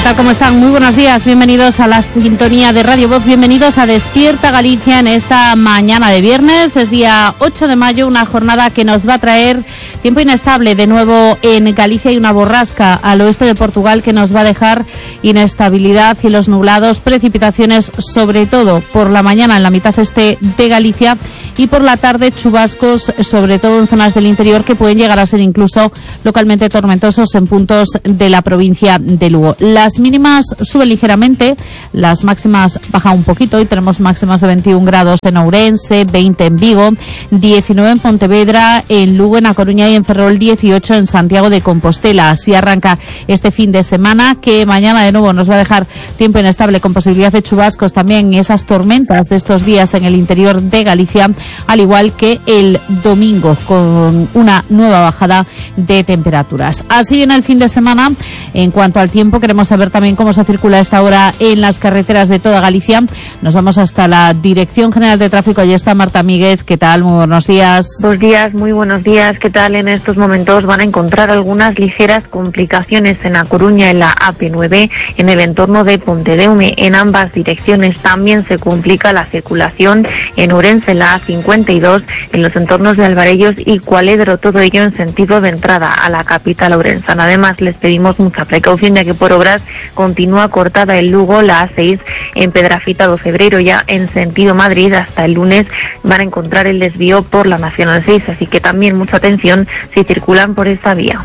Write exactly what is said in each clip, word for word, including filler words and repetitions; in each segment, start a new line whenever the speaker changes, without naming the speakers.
tal? ¿Cómo están? Muy buenos días, bienvenidos a la sintonía de Radio Voz, bienvenidos a Despierta Galicia en esta mañana de viernes. Es día ocho de mayo, una jornada que nos va a traer tiempo inestable de nuevo en Galicia y una borrasca al oeste de Portugal que nos va a dejar inestabilidad, cielos nublados, precipitaciones sobre todo por la mañana en la mitad este de Galicia y por la tarde chubascos sobre todo en zonas del interior que pueden llegar a ser incluso localmente tormentosos en puntos de la provincia de Lugo. Las mínimas suben ligeramente, las máximas bajan un poquito y tenemos máximas de veintiún grados en Ourense, veinte en Vigo, diecinueve en Pontevedra, en Lugo, en A Coruña y en Ferrol, dieciocho en Santiago de Compostela. Así arranca este fin de semana que mañana de nuevo nos va a dejar tiempo inestable con posibilidad de chubascos también y esas tormentas de estos días en el interior de Galicia, al igual que el domingo con una nueva bajada de temperaturas. Así viene el fin de semana. En cuanto al tiempo, queremos saber también cómo se circula a esta hora en las carreteras de toda Galicia. Nos vamos hasta la Dirección General de Tráfico. Allí está Marta Míguez. ¿Qué tal? Muy buenos días.
Buenos días, muy buenos días. ¿Qué tal? En estos momentos van a encontrar algunas ligeras complicaciones en A Coruña, en la A P nueve, en el entorno de Pontedeume. En ambas direcciones también se complica la circulación en Ourense, en la A cincuenta y dos, en los entornos de Alvarellos y Cualedro, todo ello en sentido de entrada a la capital ourensana. Además, les pedimos mucha precaución ya que por obras continúa cortada en Lugo la A seis en Pedrafita de Febrero. Ya en sentido Madrid hasta el lunes van a encontrar el desvío por la Nacional seis, así que también mucha atención si circulan por esta vía.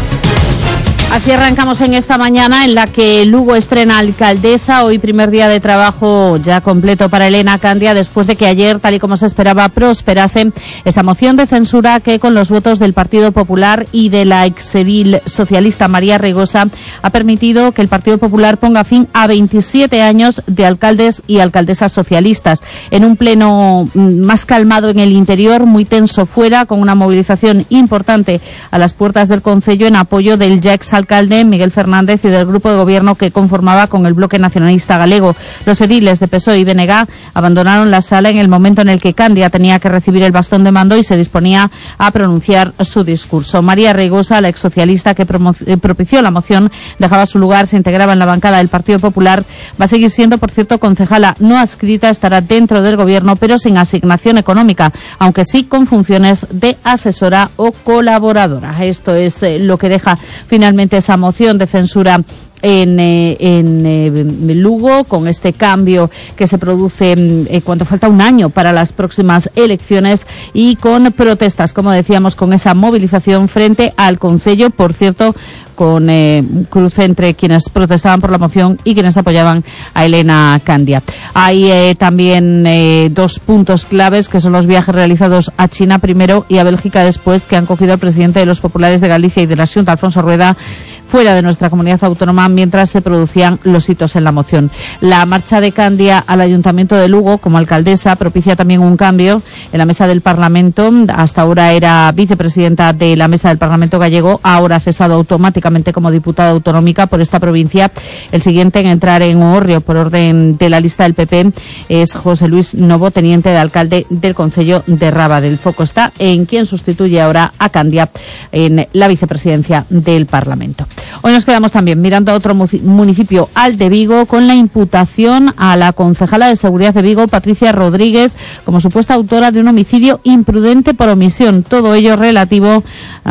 Así arrancamos en esta mañana en la que Lugo estrena alcaldesa. Hoy primer día de trabajo ya completo para Elena Candia después de que ayer, tal y como se esperaba, prosperase esa moción de censura que con los votos del Partido Popular y de la exedil socialista María Regosa ha permitido que el Partido Popular ponga fin a veintisiete años de alcaldes y alcaldesas socialistas. En un pleno más calmado en el interior, muy tenso fuera, con una movilización importante a las puertas del concello en apoyo del ya ex alcalde Miguel Fernández y del grupo de gobierno que conformaba con el bloque nacionalista galego. Los ediles de P S O E y B N G abandonaron la sala en el momento en el que Candia tenía que recibir el bastón de mando y se disponía a pronunciar su discurso. María Reigosa, la exsocialista que propició la moción, dejaba su lugar, se integraba en la bancada del Partido Popular. Va a seguir siendo, por cierto, concejala no adscrita, estará dentro del gobierno, pero sin asignación económica, aunque sí con funciones de asesora o colaboradora. Esto es eh, lo que deja finalmente esa moción de censura en, eh, en eh, Lugo, con este cambio que se produce eh, cuando falta un año para las próximas elecciones y con protestas, como decíamos, con esa movilización frente al concello, por cierto, con eh, cruce entre quienes protestaban por la moción y quienes apoyaban a Elena Candia. Hay eh, también eh, dos puntos claves, que son los viajes realizados a China primero y a Bélgica después, que han cogido al presidente de los populares de Galicia y de la Xunta, Alfonso Rueda, fuera de nuestra comunidad autónoma mientras se producían los hitos en la moción. La marcha de Candia al Ayuntamiento de Lugo como alcaldesa propicia también un cambio en la mesa del Parlamento. Hasta ahora era vicepresidenta de la mesa del Parlamento gallego, ahora ha cesado automáticamente como diputada autonómica por esta provincia. El siguiente en entrar en Oorrio por orden de la lista del P P es José Luis Novo, teniente de alcalde del concello de Rábade. El foco está en quien sustituye ahora a Candia en la vicepresidencia del Parlamento. Hoy nos quedamos también mirando a otro municipio, al de Vigo, con la imputación a la concejala de Seguridad de Vigo, Patricia Rodríguez, como supuesta autora de un homicidio imprudente por omisión. Todo ello relativo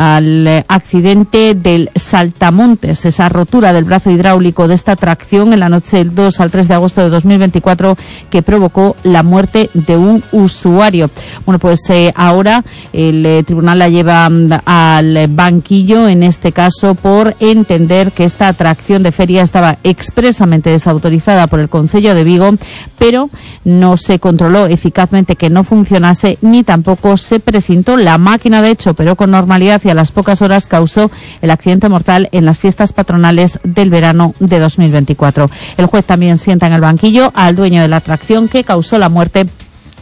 al accidente del Saltamontes, esa rotura del brazo hidráulico de esta tracción en la noche del dos al tres de agosto de dos mil veinticuatro que provocó la muerte de un usuario. Bueno, pues eh, ahora el eh, tribunal la lleva um, al banquillo, en este caso por entender que esta atracción de feria estaba expresamente desautorizada por el Concello de Vigo, pero no se controló eficazmente que no funcionase ni tampoco se precintó la máquina. De hecho, operó con normalidad y a las pocas horas causó el accidente mortal en las fiestas patronales del verano de dos mil veinticuatro. El juez también sienta en el banquillo al dueño de la atracción que causó la muerte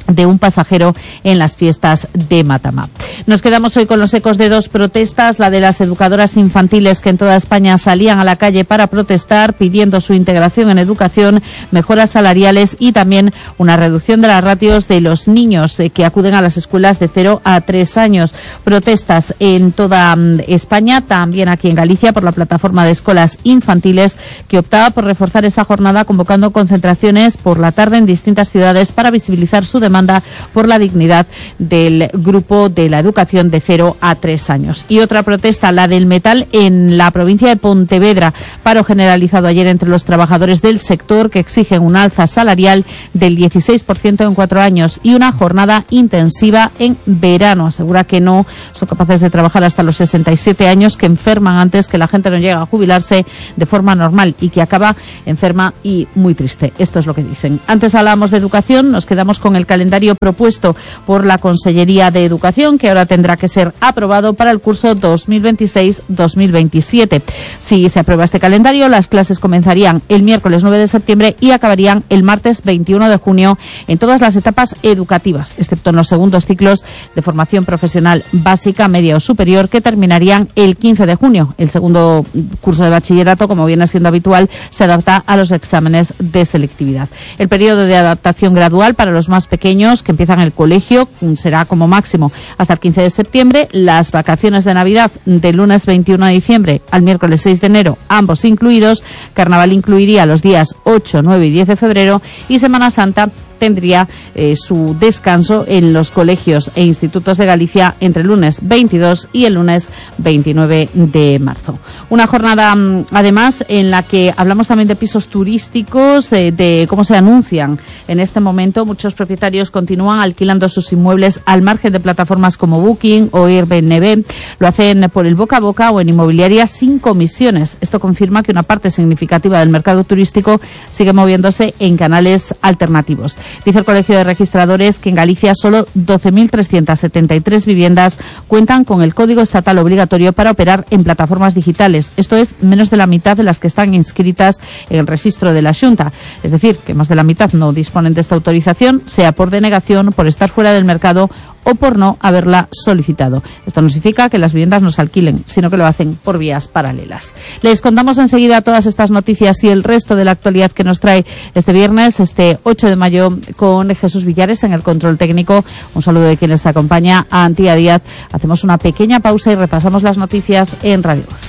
de un pasajero en las fiestas de Matamá. Nos quedamos hoy con los ecos de dos protestas, la de las educadoras infantiles que en toda España salían a la calle para protestar pidiendo su integración en educación, mejoras salariales y también una reducción de las ratios de los niños eh, que acuden a las escuelas de cero a tres años. Protestas en toda um, España, también aquí en Galicia, por la plataforma de escuelas infantiles que optaba por reforzar esa jornada convocando concentraciones por la tarde en distintas ciudades para visibilizar su demanda por la dignidad del grupo de la educación de cero a tres años. Y otra protesta, la del metal en la provincia de Pontevedra, paro generalizado ayer entre los trabajadores del sector que exigen un alza salarial del dieciséis por ciento en cuatro años y una jornada intensiva en verano. Asegura que no son capaces de trabajar hasta los sesenta y siete años, que enferman antes, que la gente no llega a jubilarse de forma normal y que acaba enferma y muy triste. Esto es lo que dicen. Antes hablábamos de educación, nos quedamos con el calendario propuesto por la Consellería de Educación, que ahora tendrá que ser aprobado para el curso dos mil veintiséis dos mil veintisiete. Si se aprueba este calendario, las clases comenzarían el miércoles nueve de septiembre y acabarían el martes veintiuno de junio en todas las etapas educativas, excepto en los segundos ciclos de formación profesional básica, media o superior, que terminarían el quince de junio. El segundo curso de bachillerato, como viene siendo habitual, se adapta a los exámenes de selectividad. El periodo de adaptación gradual para los más pequeños que empiezan el colegio será como máximo hasta el quince de septiembre, las vacaciones de Navidad del lunes veintiuno de diciembre al miércoles seis de enero, ambos incluidos, Carnaval incluiría los días ocho, nueve y diez de febrero y Semana Santa tendría eh, su descanso en los colegios e institutos de Galicia entre el lunes veintidós y el lunes veintinueve de marzo. Una jornada, además, en la que hablamos también de pisos turísticos, eh, de cómo se anuncian en este momento. Muchos propietarios continúan alquilando sus inmuebles al margen de plataformas como Booking o Airbnb. Lo hacen por el boca a boca o en inmobiliarias sin comisiones. Esto confirma que una parte significativa del mercado turístico sigue moviéndose en canales alternativos. Dice el Colegio de Registradores que en Galicia solo doce mil trescientas setenta y tres viviendas cuentan con el código estatal obligatorio para operar en plataformas digitales. Esto es menos de la mitad de las que están inscritas en el registro de la Xunta. Es decir, que más de la mitad no disponen de esta autorización, sea por denegación, por estar fuera del mercado o por no haberla solicitado. Esto no significa que las viviendas no se alquilen, sino que lo hacen por vías paralelas. Les contamos enseguida todas estas noticias y el resto de la actualidad que nos trae este viernes, este ocho de mayo, con Jesús Villares en el control técnico. Un saludo de quien les acompaña, a Antía Díaz. Hacemos una pequeña pausa y repasamos las noticias en Radio Voz.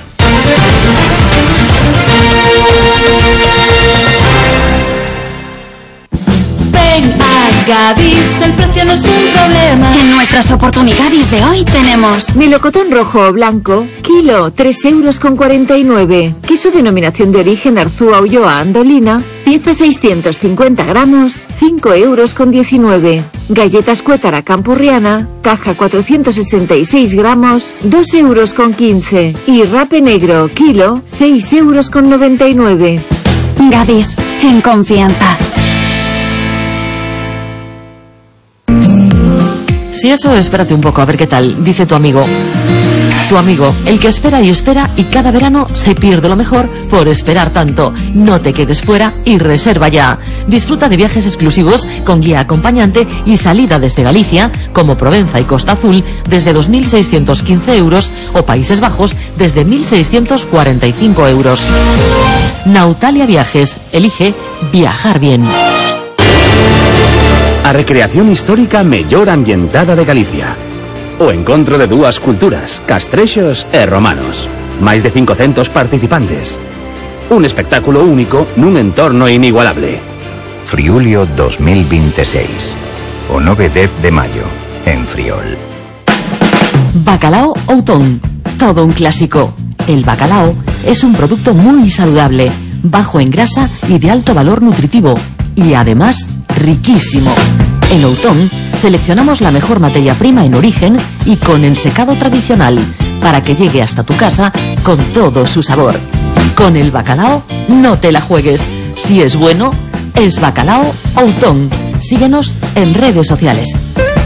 Ven a Gadis, el precio no es un problema.
En nuestras oportunidades de hoy tenemos
melocotón rojo o blanco, kilo, tres euros con cuarenta y nueve. Queso denominación de origen Arzúa Ulloa Andolina, pieza seiscientos cincuenta gramos, cinco euros con diecinueve. Galletas Cuétara Campurriana, caja cuatrocientos sesenta y seis gramos, dos euros con quince. Y rape negro, kilo, seis euros con noventa y nueve.
Gadis, en confianza.
Si eso, espérate un poco, a ver qué tal, dice tu amigo. Tu amigo, el que espera y espera y cada verano se pierde lo mejor por esperar tanto. No te quedes fuera y reserva ya. Disfruta de viajes exclusivos con guía acompañante y salida desde Galicia, como Provenza y Costa Azul, desde dos mil seiscientos quince euros o Países Bajos desde mil seiscientos cuarenta y cinco euros. Nautalia Viajes, elige viajar bien.
A recreación histórica mellor ambientada de Galicia. O encontro de dúas culturas, castrexos e romanos. Máis de cincocentos participantes. Un espectáculo único nun entorno inigualable.
Friulio dos mil veintiséis. O nove e dez de mayo, en Friol.
Bacalao Outón. Todo un clásico. El bacalao es un producto muy saludable, bajo en grasa y de alto valor nutritivo. Y además, riquísimo. En Outón seleccionamos la mejor materia prima en origen y con ensecado tradicional para que llegue hasta tu casa con todo su sabor. Con el bacalao no te la juegues. Si es bueno, es Bacalao Outón. Síguenos en redes sociales.